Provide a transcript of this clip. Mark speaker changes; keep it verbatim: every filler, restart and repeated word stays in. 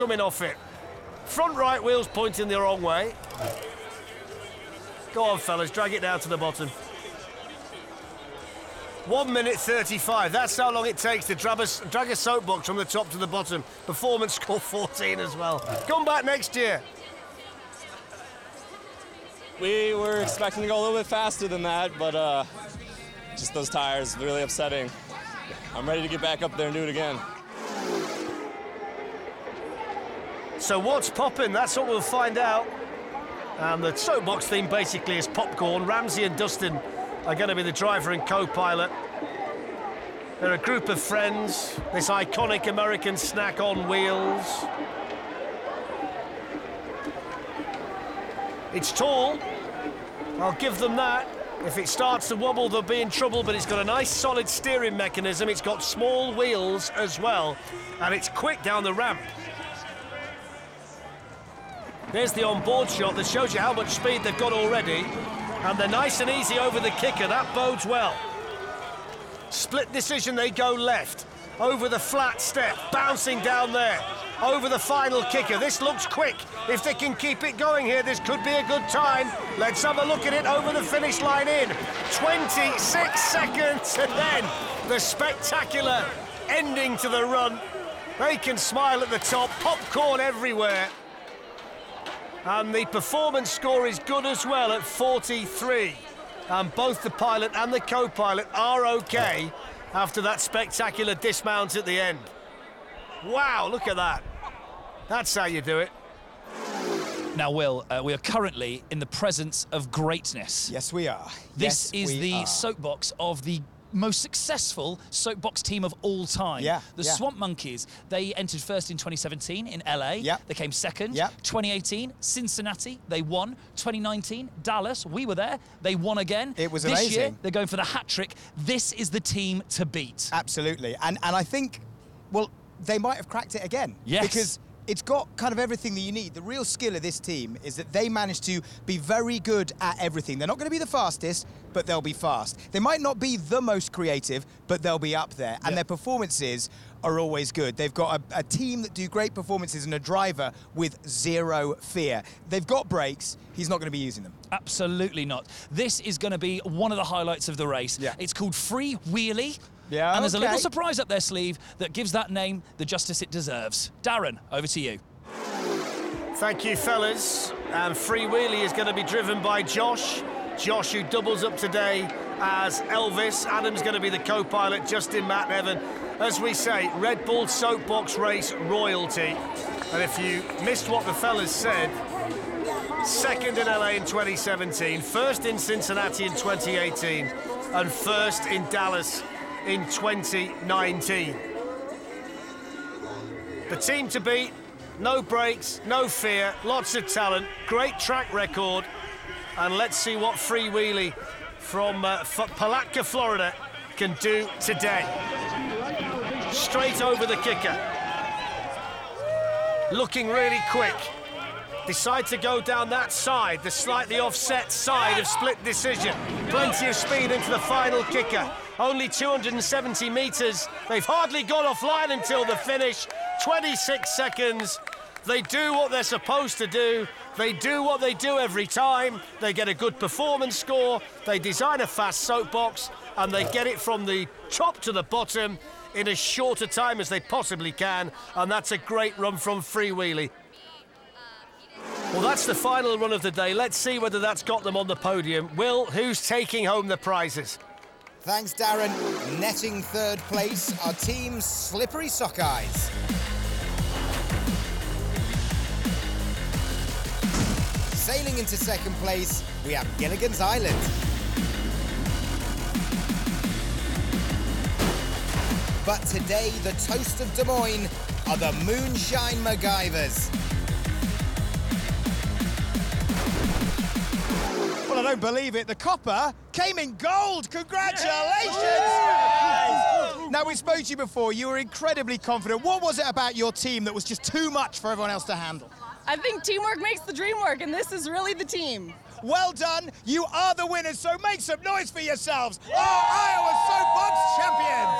Speaker 1: coming off it. Front right wheel's pointing the wrong way. Go on, fellas, drag it down to the bottom. one minute thirty-five, that's how long it takes to drag a, drag a soapbox from the top to the bottom. Performance score fourteen as well. Come back next year.
Speaker 2: We were expecting to go a little bit faster than that, but uh, just those tires, really upsetting. I'm ready to get back up there and do it again.
Speaker 1: So what's popping? That's what we'll find out. And the soapbox theme basically is popcorn. Ramsey and Dustin are going to be the driver and co-pilot. They're a group of friends, this iconic American snack on wheels. It's tall, I'll give them that. If it starts to wobble, they'll be in trouble, but it's got a nice solid steering mechanism. It's got small wheels as well, and it's quick down the ramp. There's the on-board shot that shows you how much speed they've got already, and they're nice and easy over the kicker. That bodes well. Split decision, they go left. Over the flat step, bouncing down there. Over the final kicker. This looks quick. If they can keep it going here, this could be a good time. Let's have a look at it over the finish line in. twenty-six seconds, and then the spectacular ending to the run. They can smile at the top, popcorn everywhere. And the performance score is good as well at forty-three. And both the pilot and the co-pilot are okay after that spectacular dismount at the end. Wow, look at that. That's how you do it.
Speaker 3: Now, Will, uh, we are currently in the presence of greatness.
Speaker 4: Yes, we are.
Speaker 3: This
Speaker 4: yes,
Speaker 3: is
Speaker 4: we
Speaker 3: the
Speaker 4: are.
Speaker 3: soapbox of the most successful soapbox team of all time.
Speaker 4: Yeah,
Speaker 3: the
Speaker 4: yeah.
Speaker 3: Swamp Monkeys. They entered first in twenty seventeen in L A.
Speaker 4: Yeah.
Speaker 3: They came second.
Speaker 4: Yeah.
Speaker 3: twenty eighteen, Cincinnati. They won. twenty nineteen, Dallas. We were there. They won again.
Speaker 4: It was
Speaker 3: this
Speaker 4: amazing.
Speaker 3: This year, they're going for the hat trick. This is the team to beat.
Speaker 4: Absolutely. And and I think, well, they might have cracked it again.
Speaker 3: Yes.
Speaker 4: Because it's got kind of everything that you need. The real skill of this team is that they manage to be very good at everything. They're not going to be the fastest, but they'll be fast. They might not be the most creative, but they'll be up there. And
Speaker 3: Yep.
Speaker 4: their performances are always good. They've got a, a team that do great performances and a driver with zero fear. They've got brakes. He's not going to be using them.
Speaker 3: Absolutely not. This is going to be one of the highlights of the race.
Speaker 4: Yeah.
Speaker 3: It's called Free Wheelie.
Speaker 4: Yeah,
Speaker 3: And there's a
Speaker 4: okay.
Speaker 3: little surprise up their sleeve that gives that name the justice it deserves. Darren, over to you.
Speaker 1: Thank you, fellas. And Free Wheelie is going to be driven by Josh. Josh, who doubles up today as Elvis. Adam's going to be the co-pilot, Justin, Matt, and Evan. As we say, Red Bull Soapbox Race royalty. And if you missed what the fellas said, second in L A in twenty seventeen, first in Cincinnati in twenty eighteen, and first in Dallas in twenty nineteen. The team to beat, no brakes, no fear, lots of talent, great track record, and let's see what Free Wheelie from uh, Palatka, Florida can do today. Straight over the kicker. Looking really quick. Decide to go down that side, the slightly offset side of split decision. Plenty of speed into the final kicker. Only two hundred seventy metres. They've hardly gone offline until the finish. twenty-six seconds. They do what they're supposed to do. They do what they do every time. They get a good performance score. They design a fast soapbox, and they get it from the top to the bottom in as short a time as they possibly can. And that's a great run from Free Wheelie. Well, that's the final run of the day. Let's see whether that's got them on the podium. Will, who's taking home the prizes?
Speaker 5: Thanks, Darren. Netting third place, our team's Slippery Sockeyes. Sailing into second place, we have Gilligan's Island. But today, the toast of Des Moines are the Moonshine MacGyvers.
Speaker 4: Well, I don't believe it. The copper came in gold. Congratulations! Now, we spoke to you before. You were incredibly confident. What was it about your team that was just too much for everyone else to handle?
Speaker 6: I think teamwork makes the dream work, and this is really the team.
Speaker 4: Well done. You are the winners, so make some noise for yourselves. Oh, Iowa Soapbox champions!